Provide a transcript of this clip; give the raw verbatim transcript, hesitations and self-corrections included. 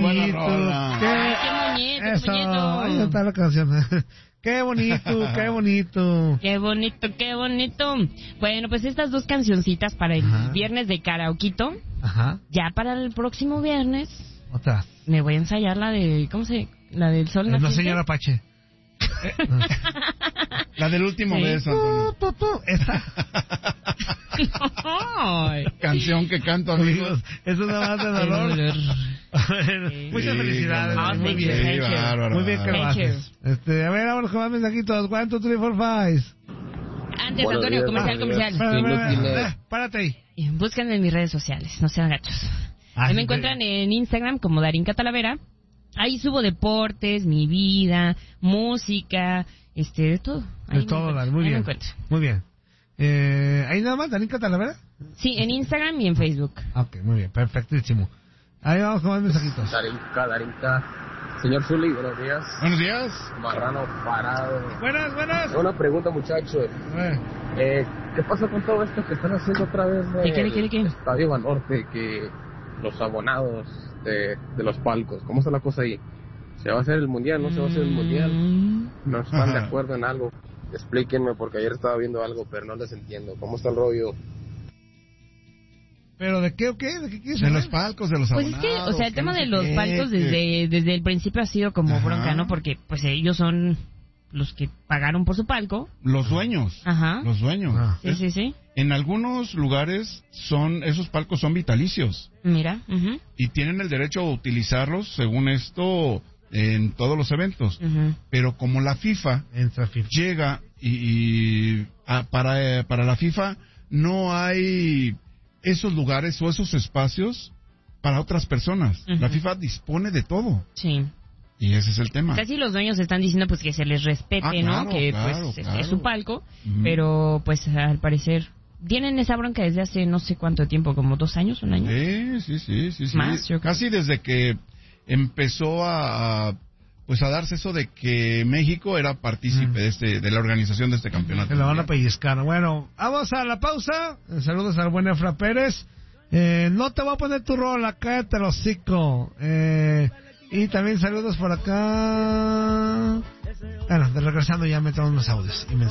bonito. Qué, Ay, qué bonito, eso. qué bonito. Ahí está la canción. Qué bonito, qué bonito. Qué bonito, qué bonito. Bueno, pues estas dos cancioncitas para el Ajá. viernes de karaokito. Ajá. Ya para el próximo viernes. Otra. Me voy a ensayar la de, ¿cómo se? La del sol naciente. La señora Apache. La del último sí. beso, Antonio. Esta. Canción que canto, amigos. Eso nada más de dolor. Sí. Muchas felicidades. Oh, muy bien. Sí, bárbaro, muy bien que lo haces. Este, a ver, vamos con más mensajitos. One, two, three, four, five. Antes, Antonio, días, comercial, comercial. Para, párate ahí. Búsquenme en mis redes sociales, no sean gachos. Ah, ahí sí, me encuentran en Instagram como Darinka Talavera. Ahí subo deportes, mi vida, música, este, de todo. Ahí de todo, encuentro, muy ahí bien. Muy bien. Eh, ¿Ahí nada más, Darinka Talavera? Sí, en Instagram y en Facebook. Ok, muy bien, perfectísimo. Ahí vamos con más mensajitos. Darinka, Darinka. Señor Zuli, buenos días. Buenos días. Marrano parado. Buenas, buenas. Una pregunta, muchachos. Eh. Eh, ¿Qué pasa con todo esto que están haciendo otra vez de ¿Qué, qué, qué? Estadio Banorte? Que los abonados de, de los palcos, ¿cómo está la cosa ahí? ¿Se va a hacer el mundial? ¿No se va a hacer el mundial? ¿No están de acuerdo en algo? Explíquenme, porque ayer estaba viendo algo, pero no les entiendo. ¿Cómo está el rollo? ¿Pero de qué o qué? ¿De qué quieres De los palcos, de los abonados. Pues es que, o sea, el tema no de los qué, palcos que... desde desde el principio ha sido como Ajá. bronca, ¿no? Porque, pues, ellos son los que pagaron por su palco. Los dueños. Ajá. Los dueños. Ah. Sí, sí, sí. En algunos lugares son esos palcos son vitalicios. Mira. Uh-huh. Y tienen el derecho a utilizarlos, según esto, en todos los eventos. Uh-huh. Pero como la FIFA, FIFA. llega y, y a, para, eh, para la FIFA no hay esos lugares o esos espacios para otras personas. Uh-huh. La FIFA dispone de todo. Sí. Y ese es el tema. Casi los dueños están diciendo pues que se les respete, ah, claro, ¿no? Que claro, pues claro. es su palco, uh-huh. pero pues al parecer tienen esa bronca desde hace no sé cuánto tiempo, como dos años, un año. Sí, sí, sí, sí. sí. Más, yo Casi creo. Desde que empezó a pues a darse eso de que México era partícipe uh-huh. de este de la organización de este campeonato. Se la van a pellizcar. Bueno, vamos a la pausa. Saludos al buen Efra Pérez. Eh, no te voy a poner tu rola, cállate el hocico. Eh, y también saludos por acá. Bueno, de regresando ya metemos unos audios y mensajes.